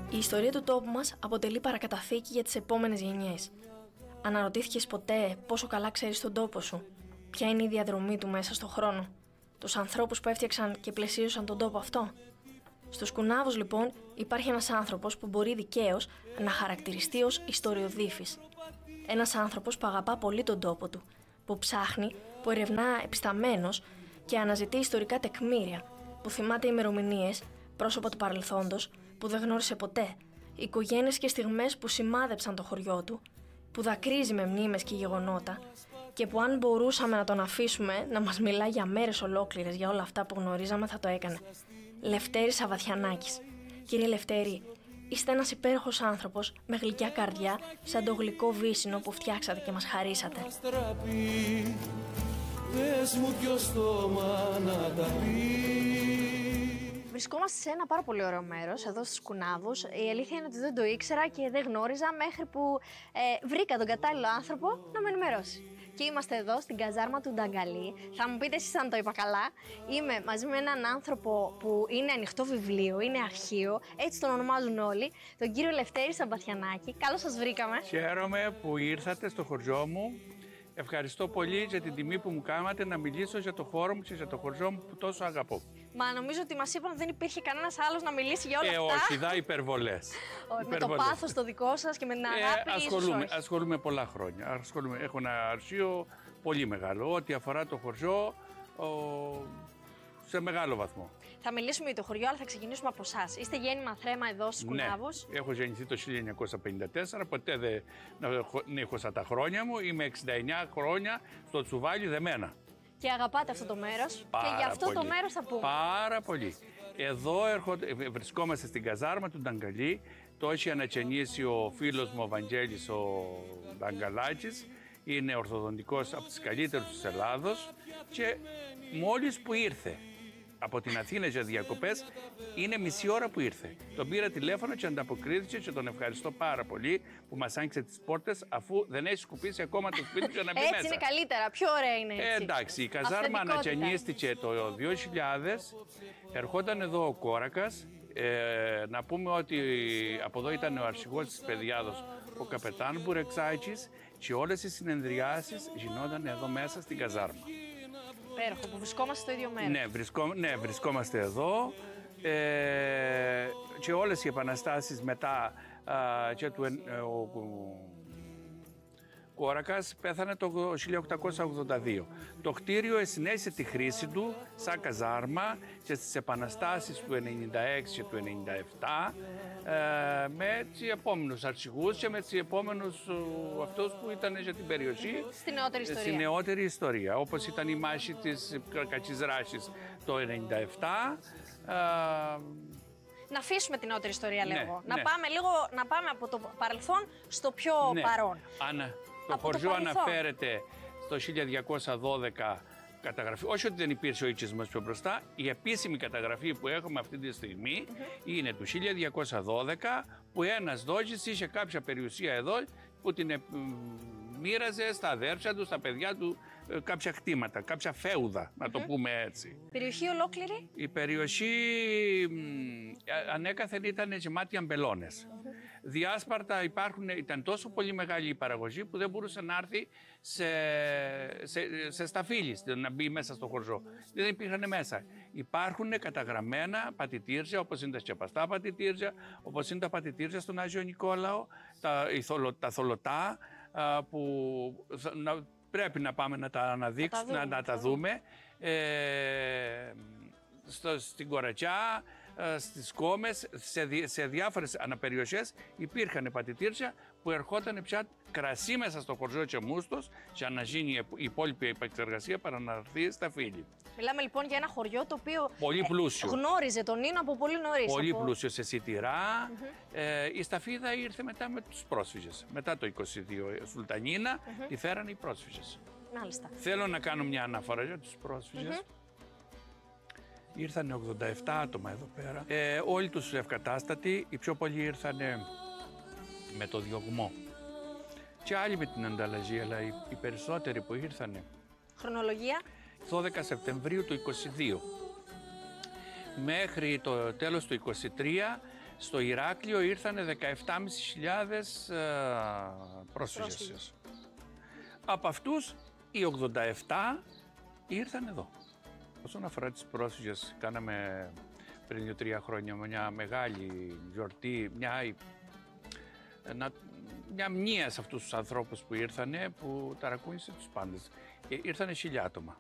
Η ιστορία του τόπου μας αποτελεί παρακαταθήκη για τις επόμενες γενιές. Αναρωτήθηκες ποτέ πόσο καλά ξέρεις τον τόπο σου? Ποια είναι η διαδρομή του μέσα στον χρόνο? Τους ανθρώπους που έφτιαξαν και πλαισίωσαν τον τόπο αυτό? Στους Κουνάβους, λοιπόν, υπάρχει ένας άνθρωπος που μπορεί δικαίως να χαρακτηριστεί ως ιστοριοδίφης. Ένας άνθρωπος που αγαπά πολύ τον τόπο του, που ψάχνει, που ερευνά επισταμένος και αναζητεί ιστορικά τεκμήρια, που θυμάται ημερομηνίες, πρόσωπα του παρελθόντος που δεν γνώρισε ποτέ, οικογένειες και στιγμές που σημάδεψαν το χωριό του, που δακρύζει με μνήμες και γεγονότα και που αν μπορούσαμε να τον αφήσουμε να μας μιλά για μέρες ολόκληρες για όλα αυτά που γνωρίζαμε θα το έκανε. Λευτέρης Σαββατιανάκης. Κύριε Λευτέρη, είστε ένας υπέροχος άνθρωπος με γλυκιά καρδιά, σαν το γλυκό βύσσινο που φτιάξατε και μας χαρίσατε. Βρισκόμαστε σε ένα πάρα πολύ ωραίο μέρος, εδώ στους Κουνάβους. Η αλήθεια είναι ότι δεν το ήξερα και δεν γνώριζα μέχρι που βρήκα τον κατάλληλο άνθρωπο να με ενημερώσει. Και είμαστε εδώ στην καζάρμα του Νταγκαλή. Θα μου πείτε εσείς αν το είπα καλά. Είμαι μαζί με έναν άνθρωπο που είναι ανοιχτό βιβλίο, είναι αρχείο, έτσι τον ονομάζουν όλοι, τον κύριο Λευτέρη Σαββατιανάκη. Καλώς σας βρήκαμε. Χαίρομαι που ήρθατε στο χωριό μου. Ευχαριστώ πολύ για την τιμή που μου κάνατε να μιλήσω για το χώρο μου και για το χωριό μου που τόσο αγαπώ. Μα νομίζω ότι μας είπαν ότι δεν υπήρχε κανένας άλλος να μιλήσει για όλα αυτά. Όχι, δα υπερβολές. Με το πάθος το δικό σας και με την αγάπη. Ασχολούμαι πολλά χρόνια. Έχω ένα αρχείο πολύ μεγάλο. Ό,τι αφορά το χωριό, σε μεγάλο βαθμό. Θα μιλήσουμε για το χωριό, αλλά θα ξεκινήσουμε από εσάς. Είστε γέννημα θρέμα εδώ στους Κουνάβους. Ναι, έχω γεννηθεί το 1954, ποτέ δεν νύχωσα τα χρόνια μου. Είμαι 69 χρόνια στο τσουβάλι δεμένα. Και αγαπάτε αυτό το μέρος και γι' αυτό πολύ. Το μέρος θα πούμε. Πάρα πολύ. Εδώ βρισκόμαστε στην καζάρμα του Νταγκαλή. Το έχει ανακαινήσει ο φίλος μου ο Βαγγέλης ο Νταγκαλάκης. Είναι ορθοδοντικός από τις καλύτερους της Ελλάδος και μόλις που ήρθε από την Αθήνα για διακοπές, είναι μισή ώρα που ήρθε. Τον πήρα τηλέφωνο και ανταποκρίθηκε και τον ευχαριστώ πάρα πολύ που μας άνοιξε τις πόρτες αφού δεν έχει σκουπίσει ακόμα το σπίτι του για να μπει μέσα. Έτσι είναι καλύτερα, πιο ωραία είναι έτσι. Εντάξει, η καζάρμα ανακαινίστηκε το 2000, ερχόταν εδώ ο Κόρακας. Να πούμε ότι από εδώ ήταν ο αρχηγός της Παιδιάδος, ο καπετάν Μπουρεξάικης, και όλες οι συνεδριάσεις γινόταν εδώ μέσα στην καζάρμα. Υπέροχο, που βρισκόμαστε στο ίδιο μέρος. Ναι, βρισκόμαστε εδώ και όλες οι επαναστάσεις μετά και ο Κόρακας πέθανε το 1882. Το κτίριο συνέχισε τη χρήση του σαν καζάρμα και στις επαναστάσεις του 1996 και του 1997 με τους επόμενους αρχηγούς και με τους επόμενους αυτούς που ήταν για την περιοχή στη νεότερη ιστορία. Όπως ήταν η μάχη της Κακιζράσης το 1997. Να αφήσουμε την νεότερη ιστορία λίγο. Ναι. Να πάμε από το παρελθόν στο πιο παρόν. Το χωριό αναφέρεται στο 1212 καταγραφή. Όχι ότι δεν υπήρχε ο οικισμός πιο μπροστά, η επίσημη καταγραφή που έχουμε αυτή τη στιγμή είναι του 1212 που ένας δόξης είχε κάποια περιουσία εδώ που την μοίραζε στα αδέρφια του, στα παιδιά του κάποια κτήματα, κάποια φέουδα, να το πούμε έτσι. Περιοχή ολόκληρη. Η περιοχή ανέκαθεν ήταν γεμάτη αμπελώνες. Διάσπαρτα ήταν τόσο πολύ μεγάλη η παραγωγή που δεν μπορούσε να έρθει σε σταφύλι, να μπει μέσα στο χωριό. Δεν υπήρχαν μέσα. Υπάρχουν καταγραμμένα πατητήρια, όπως είναι τα σκεπαστά πατητήρια, όπως είναι τα πατητήρια στον Άγιο Νικόλαο, τα θολωτά, που πρέπει να πάμε να τα αναδείξουμε, να τα δούμε. Στην Κορατσιά, στις Κόμες, σε διάφορες αναπεριοχές υπήρχαν πατητήρια που ερχόταν πια κρασί μέσα στο χωριό και μούστος για να γίνει η υπόλοιπη επεξεργασία παρά να έρθει στα φύλλη. Μιλάμε λοιπόν για ένα χωριό το οποίο πολύ πλούσιο. Γνώριζε τον Ίνο από πολύ νωρίς. Πολύ πλούσιο σε σιτηρά. Η Σταφίδα ήρθε μετά με τους πρόσφυγες. Μετά το 22 Σουλτανίνα τη φέρανε οι πρόσφυγες. Μάλιστα. Θέλω να κάνω μια αναφορά για τους πρόσφυγες. Ήρθανε 87 άτομα εδώ πέρα. Όλοι τους ευκατάστατοι, οι πιο πολλοί ήρθανε με το διωγμό. Και άλλοι με την ανταλλαγή, αλλά οι περισσότεροι που ήρθανε. Χρονολογία. 12 Σεπτεμβρίου του 22. Μέχρι το τέλος του 23 Στο Ηράκλειο ήρθανε 17.500 πρόσφυγες. Από αυτούς οι 87 ήρθαν εδώ. Όσον αφορά τις πρόσφυγες, κάναμε πριν 2-3 χρόνια μια μεγάλη γιορτή, μια μνήα σε αυτούς τους ανθρώπους που ήρθανε, που ταρακούνησε τους πάντες. Ήρθανε 1.000 άτομα.